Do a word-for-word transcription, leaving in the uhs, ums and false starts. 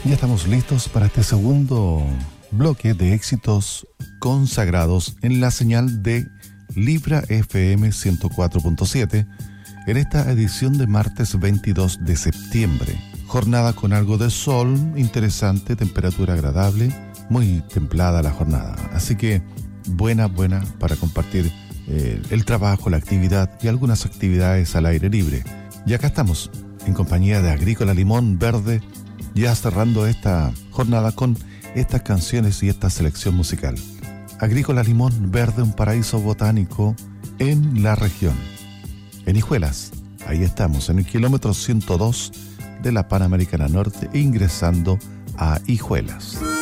Ya estamos listos para este segundo bloque de éxitos consagrados en la señal de Libra F M ciento cuatro punto siete en esta edición de martes veintidós de septiembre. Jornada con algo de sol, interesante, temperatura agradable, muy templada la jornada. Así que buena, buena para compartir eh, el trabajo, la actividad y algunas actividades al aire libre. Y acá estamos, en compañía de Agrícola Limón Verde, ya cerrando esta jornada con estas canciones y esta selección musical. Agrícola Limón Verde, un paraíso botánico en la región. En Hijuelas, ahí estamos, en el kilómetro ciento dos de la Panamericana Norte, ingresando a Hijuelas.